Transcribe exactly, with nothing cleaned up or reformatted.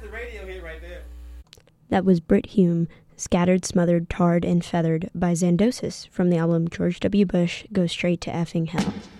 the radio hit right there. That was Brit Hume, Scattered, Smothered, Tarred, and Feathered by Xandosis from the album George W. Bush Go Straight to Effing Hell.